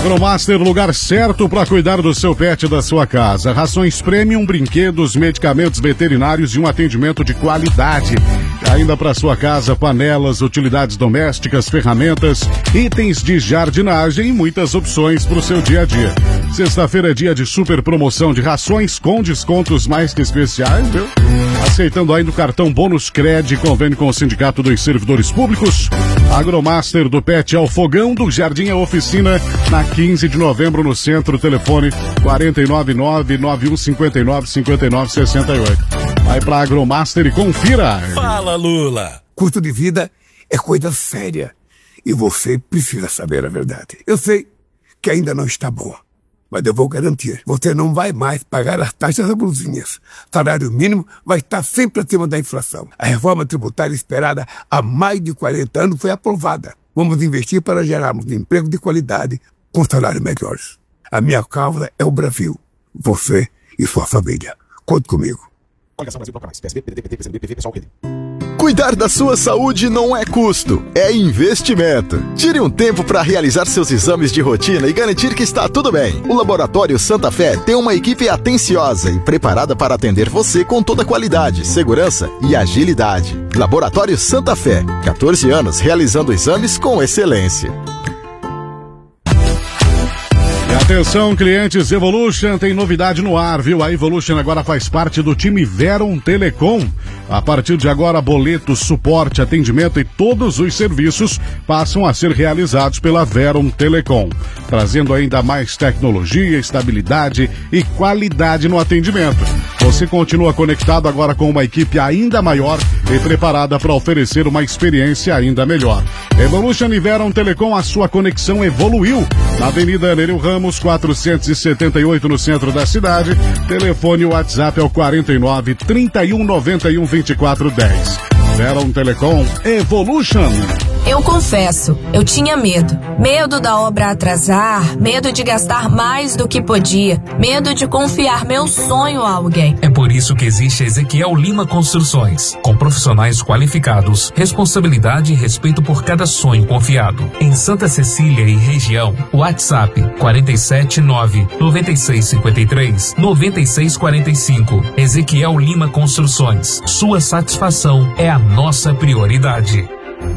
Agromaster, lugar certo para cuidar do seu pet e da sua casa. Rações premium, brinquedos, medicamentos veterinários e um atendimento de qualidade. Ainda para sua casa, panelas, utilidades domésticas, ferramentas, itens de jardinagem e muitas opções para o seu dia a dia. Sexta-feira é dia de super promoção de rações com descontos mais que especiais, viu? Aceitando ainda o cartão Bônus Cred, convênio com o Sindicato dos Servidores Públicos. Agromaster, do Pet ao Fogão, do Jardim à Oficina, na 15 de novembro no centro, telefone 499-9159-5968. Vai pra Agromaster e confira. Fala, Lula. Custo de vida é coisa séria e você precisa saber a verdade. Eu sei que ainda não está boa, mas eu vou garantir, você não vai mais pagar as taxas abusivas. Salário mínimo vai estar sempre acima da inflação. A reforma tributária esperada há mais de 40 anos foi aprovada. Vamos investir para gerarmos emprego de qualidade com salários melhores. A minha causa é o Brasil, você e sua família. Conte comigo. Coligação Brasil Bloco Mais, PSB, PDT, PCdoB, PV, PSOL, PD. Cuidar da sua saúde não é custo, é investimento. Tire um tempo para realizar seus exames de rotina e garantir que está tudo bem. O Laboratório Santa Fé tem uma equipe atenciosa e preparada para atender você com toda qualidade, segurança e agilidade. Laboratório Santa Fé, 14 anos realizando exames com excelência. Atenção, clientes Evolution, tem novidade no ar, viu? A Evolution agora faz parte do time Verum Telecom. A partir de agora, boletos, suporte, atendimento e todos os serviços passam a ser realizados pela Verum Telecom, trazendo ainda mais tecnologia, estabilidade e qualidade no atendimento. Você continua conectado agora com uma equipe ainda maior e preparada para oferecer uma experiência ainda melhor. Evolution e Verum Telecom, a sua conexão evoluiu. Na Avenida Nereu Ramos, 478, no centro da cidade. Telefone e WhatsApp é o 49 31 91 24 10. Verum Telecom Evolution. Eu confesso, eu tinha medo. Medo da obra atrasar, medo de gastar mais do que podia, medo de confiar meu sonho a alguém. É por isso que existe a Ezequiel Lima Construções, com profissionais qualificados, responsabilidade e respeito por cada sonho confiado. Em Santa Cecília e região, WhatsApp 479-9653-9645. Ezequiel Lima Construções. Sua satisfação é a nossa prioridade.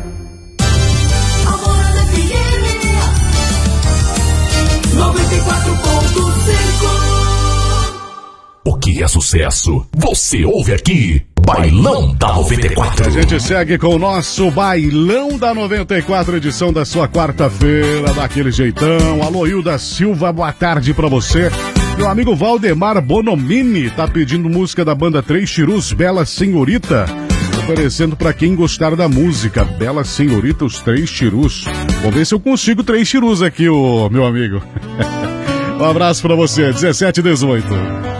O que é sucesso? Você ouve aqui, Bailão da 94. A gente segue com o nosso Bailão da 94, edição da sua quarta-feira, daquele jeitão. Alô, Hilda Silva, boa tarde pra você. Meu amigo Valdemar Bonomini tá pedindo música da banda Três Chirus, Bela Senhorita, oferecendo pra quem gostar da música. Bela Senhorita, os Três Chirus. Vamos ver se eu consigo Três Chirus aqui, meu amigo. Um abraço pra você, 17 e 18.